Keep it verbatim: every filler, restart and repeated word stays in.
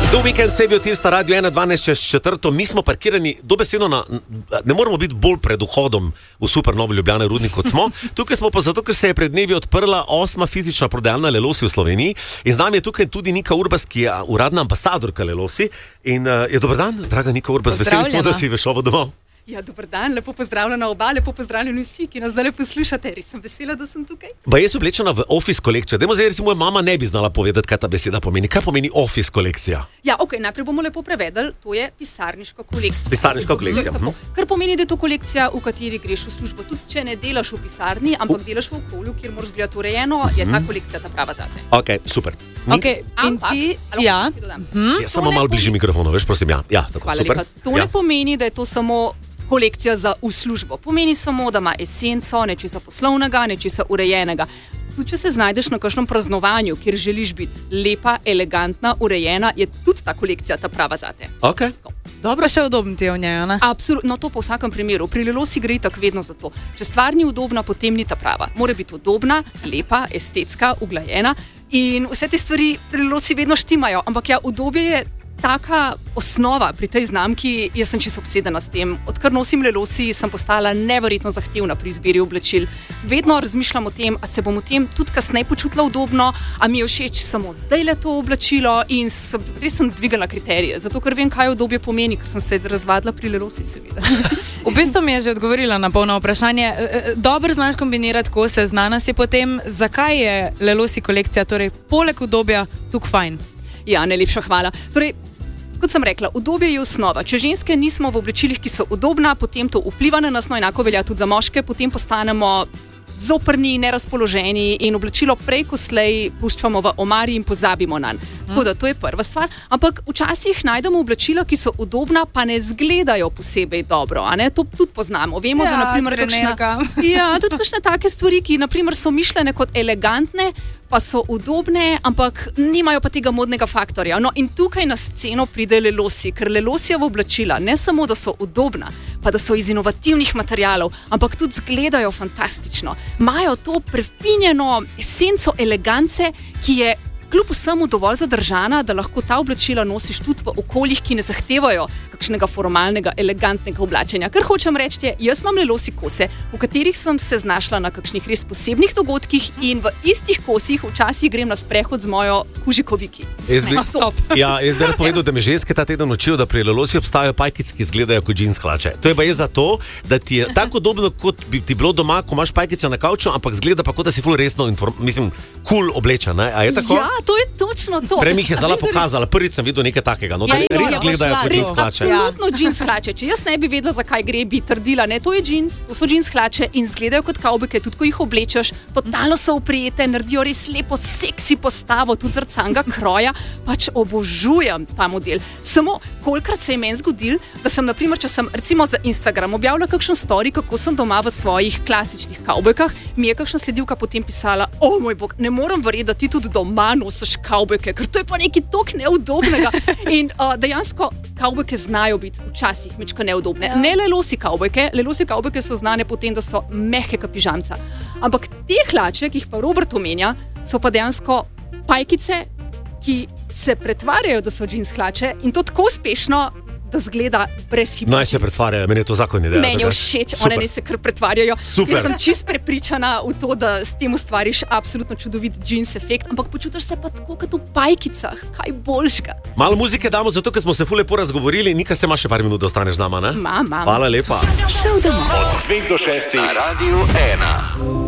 Do Weekend Sevijo Tirsta Radio ena dvanajst čez četrto. Mi smo parkirani dobesedno na... Ne moramo biti bolj pred vhodom v super Novi Ljubljane Rudnik kot smo. Tukaj smo pa zato, ker se je pred dnevi odprla osma fizična prodajalna Lelosi v Sloveniji. In z nami je tukaj tudi Nika Urbas, ki je uradna ambasadorka Lelosi. In uh, je dober dan, draga Nika Urbas. Veseli smo, da si v šovu domov. Ja, dober dan, lepo pozdravljena oba, lepo pozdravljeni vsi, ki nas zdaj poslušate. Res sem vesela, da sem tukaj. Ba jaz oblečena v office kolekcijo. Dajmo zdaj, recimo, moja mama ne bi znala povedati, kaj ta beseda pomeni. Kaj pomeni office kolekcija? Ja, ok, najprej bomo lepo prevedli, to je pisarniška kolekcija. Pisarniška kolekcija. Tako, kar pomeni, da je to kolekcija, v kateri greš v službo. Tudi če ne delaš v pisarni, ampak delaš v okolju, kjer moraš gledati urejeno, je ta kolekcija ta prava zate. Ok, super. Okay, in ampak, ti, ali, ja. hm? Ja, samo malo bližje mikrofonu, veš, prosim, ja. Ja, tako, Hvala super. lepa. To ja. ne pomeni, da je to samo kolekcija za v službo. Pomeni samo, da ima esenco, nečesa poslovnega, nečesa urejenega. Tudi če se znajdeš na kakšnem praznovanju, kjer želiš biti lepa, elegantna, urejena, je tudi ta kolekcija ta prava zate. Ok. Dobro, še udobno ti je v njej, ne? Absolutno, no to po vsakem primeru. Pri Lelosi gre tako vedno za to. Če stvar ni udobna, potem ni ta prava. Mora biti udobna, lepa, estetska, uglajena in vse te stvari pri Lelosi vedno štimajo. Ampak ja, udobje je taka osnova pri tej znamki, jaz sem čisto obsedena s tem. Odkar nosim Lelosi, sem postala neverjetno zahtevna pri izbiri oblačil. Vedno razmišljam o tem, a se bom v tem tudi kasneje počutila udobno, a mi je všeč samo zdaj le to oblačilo in sem, res sem dvigala kriterije, zato ker vem, kaj udobje pomeni, ker sem se razvadila pri Lelosi, seveda. V bistvu mi je že odgovorila na polno vprašanje. Dobro znaš kombinirati kose, znana si potem, zakaj je Lelosi kolekcija, torej poleg udobja, tukaj fajn? Ja, najlepša hvala. Torej, kot sem rekla, udobje je osnova. Če ženske nismo v oblačilih, ki so udobna, potem to vpliva na nas, no enako velja tudi za moške, potem postanemo zoprni, nerazpoloženi in oblačilo prej ko slej puščamo v omari in pozabimo nanj. Tako da to je prva stvar. Ampak včasih najdemo oblačila, ki so udobna, pa ne zgledajo posebej dobro. A ne? To tudi poznamo. Vemo, ja, da naprimer kakšna, ja, tudi kakšne take stvari, ki naprimer so mišljene kot elegantne, pa so udobne, ampak nimajo pa tega modnega faktorja. No in tukaj na sceno pride Lelosi, ker Lelosijeva oblačila ne samo, da so udobna, pa da so iz inovativnih materialov, ampak tudi zgledajo fantastično. Imajo to prefinjeno esenco elegance, ki je kljub vsemu dovolj zadržana, da lahko ta oblačila nosiš tudi v okoljih, ki ne zahtevajo kakšnega formalnega, elegantnega oblačenja. Kar hočem reči je, jaz imam Lelosi kose, v katerih sem se znašla na kakšnih res posebnih dogodkih in v istih kosih včasih grem na sprehod z mojo kužikoviki. Jaz bi, ja, jaz bi povedal, da me ženske ta teden učijo, da pri Lelosi obstajajo pajkice, ki izgledajo kot džins hlače. To je pa je zato, da ti je tako udobno, kot bi ti bilo doma, ko imaš pajkice na kavču, ampak zgleda pa kot da si ful resno, inform, mislim, cool oblečen, ne? A je tako? Ja, to je točno to. Prej mi jih je zdala pokazala, prvič sem videl nekaj takega, no, da ja, res ja, gledajo kot džins hlače. Absolutno džins hlače. Če jaz ne bi vedela, zakaj gre, bi trdila, ne, to je džins, to so džins hlače in izgledajo kot kavbojke, tudi ko jih oblečeš, totalno so oprijete, naredijo res lepo seksi postavo, tudi zaradi samega kroja, pač obožujem ta model. Samo kolikrat se je meni zgodilo, da sem naprimer, če sem recimo za Instagram objavila kakšen story, kako sem doma v svojih klasičnih kavbojkah, mi je kakšna sledilka potem pisala: "O moj bog, ne morem verjeti, da ti tudi doma nosiš kavbojke, ker to je pa nekaj toliko neudobnega." In uh, dejansko kavbojke znajo biti včasih mečko neudobne. Ja. Ne Lelosi kavbojke, Lelosi kavbojke so znane potem, da so mehke kot pižamca. Ampak te hlače, ki jih pa Robert omenja, so pa dejansko pajkice, ki se pretvarjajo, da so džins hlače in to tako uspešno, da zgleda brezhibno. Naj se pretvarjajo, meni je to zakon ideja. Meni je všeč, one ne se kar pretvarjajo. Super. Jaz sem čist prepričana v to, da s tem ustvariš absolutno čudovit džins efekt, ampak počutiš se pa tako kot v pajkicah, kaj boljšega. Malo muzike damo, zato ker smo se ful lepo razgovorili, Nika se ima še par minut, da ostaneš z nama, ne? Mam, mam. Hvala lepa. Šel domov. Od dveh do šestih na Radiu ena.